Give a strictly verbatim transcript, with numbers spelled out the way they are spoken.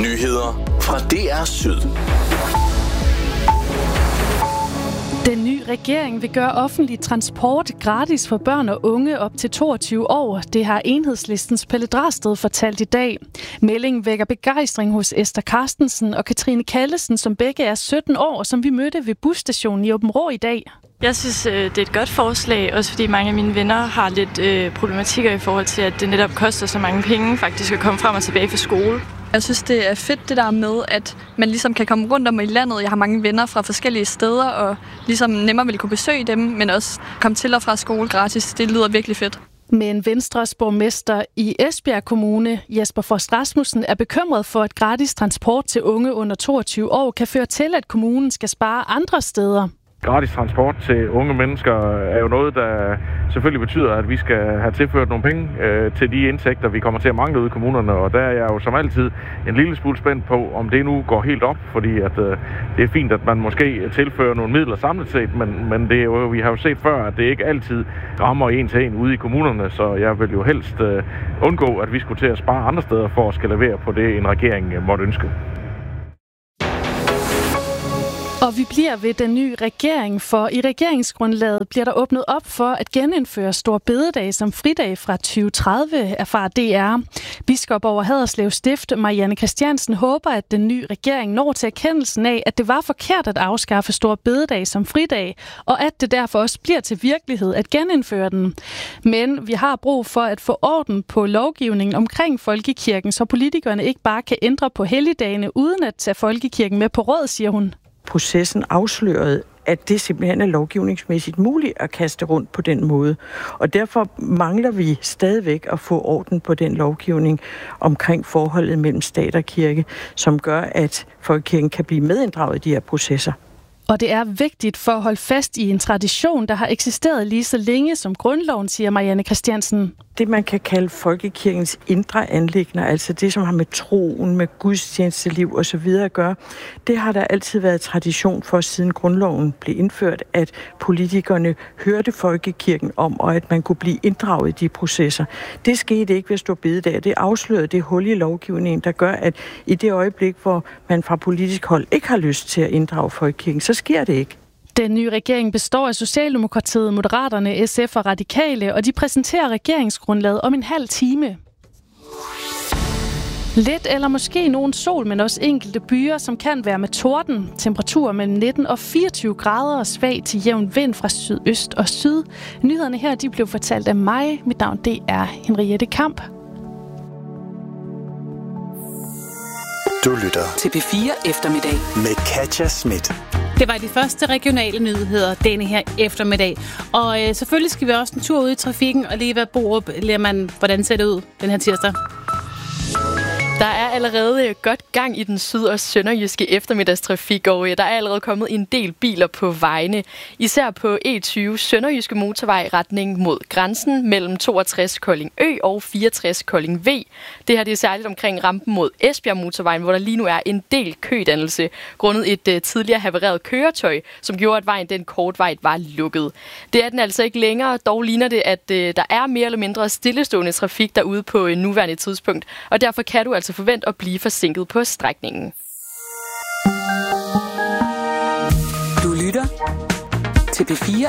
Nyheder fra D R Syd. Den nye regering vil gøre offentlig transport gratis for børn og unge op til toogtyve år. Det har Enhedslistens Pelle Dragsted fortalt i dag. Meldingen vækker begejstring hos Esther Carstensen og Katrine Kallesen, som begge er sytten år, som vi mødte ved busstationen i Aabenraa i dag. Jeg synes, det er et godt forslag, også fordi mange af mine venner har lidt øh, problematikker i forhold til, at det netop koster så mange penge faktisk at komme frem og tilbage fra skole. Jeg synes, det er fedt det der med, at man ligesom kan komme rundt om i landet. Jeg har mange venner fra forskellige steder, og ligesom nemmere vil kunne besøge dem, men også komme til og fra skole gratis. Det lyder virkelig fedt. Men Venstres borgmester i Esbjerg Kommune, Jesper Frost Rasmussen, er bekymret for, at gratis transport til unge under toogtyve år kan føre til, at kommunen skal spare andre steder. Gratis transport til unge mennesker er jo noget, der selvfølgelig betyder, at vi skal have tilført nogle penge øh, til de indtægter, vi kommer til at mangle ude i kommunerne. Og der er jeg jo som altid en lille smule spændt på, om det nu går helt op, fordi at, øh, det er fint, at man måske tilfører nogle midler samlet set, men, men det er jo, vi har jo set før, at det ikke altid rammer en til en ude i kommunerne, så jeg vil jo helst øh, undgå, at vi skulle til at spare andre steder for at skal levere på det, en regering øh, måtte ønske. Og vi bliver ved den nye regering, for i regeringsgrundlaget bliver der åbnet op for at genindføre Store Bededag som fridag fra tyve tredive, erfarer D R. Biskop over Haderslev Stift, Marianne Christiansen, håber, at den nye regering når til erkendelsen af, at det var forkert at afskaffe Store Bededag som fridag, og at det derfor også bliver til virkelighed at genindføre den. Men vi har brug for at få orden på lovgivningen omkring folkekirken, så politikerne ikke bare kan ændre på helligdagene uden at tage folkekirken med på råd, siger hun. Processen afslørede, at det simpelthen er lovgivningsmæssigt muligt at kaste rundt på den måde. Og derfor mangler vi stadigvæk at få orden på den lovgivning omkring forholdet mellem stat og kirke, som gør, at folkekirken kan blive medinddraget i de her processer. Og det er vigtigt for at holde fast i en tradition, der har eksisteret lige så længe som grundloven, siger Marianne Christiansen. Det, man kan kalde folkekirkens indre anliggender, altså det, som har med troen, med gudstjenesteliv og så videre at gøre, det har der altid været tradition for, siden grundloven blev indført, at politikerne hørte folkekirken om, og at man kunne blive inddraget i de processer. Det skete ikke ved Store Bededag. Det afslørede det hul i lovgivningen, der gør, at i det øjeblik, hvor man fra politisk hold ikke har lyst til at inddrage folkekirken, så sker det ikke. Den nye regering består af Socialdemokratiet, Moderaterne, S F og Radikale, og de præsenterer regeringsgrundlaget om en halv time. Lidt eller måske nogen sol, men også enkelte byer, som kan være med torden. Temperaturer mellem nitten og fireogtyve grader og svag til jævn vind fra sydøst og syd. Nyhederne her, de blev fortalt af mig. Mit navn, det er Henriette Kamp. Du lytter til P fire Eftermiddag med Katja Schmidt. Det var de første regionale nyheder denne her eftermiddag. Og øh, selvfølgelig skal vi også en tur ud i trafikken og lige være Borup. Lærer man, hvordan ser det ud den her tirsdag? Der er allerede godt gang i den syd- og sønderjyske eftermiddagstrafik, og der er allerede kommet en del biler på vejene. Især på E tyve Sønderjyske Motorvej retning mod grænsen mellem toogtres Kolding Ø og fireogtres Kolding V. Det her det er særligt omkring rampen mod Esbjerg Motorvejen, hvor der lige nu er en del kødannelse, grundet et uh, tidligere havereret køretøj, som gjorde, at vejen den kortvejt var lukket. Det er den altså ikke længere, dog ligner det, at uh, der er mere eller mindre stillestående trafik derude på uh, nuværende tidspunkt, og derfor kan du altså forvent at blive forsinket på strækningen. Du lytter til P fire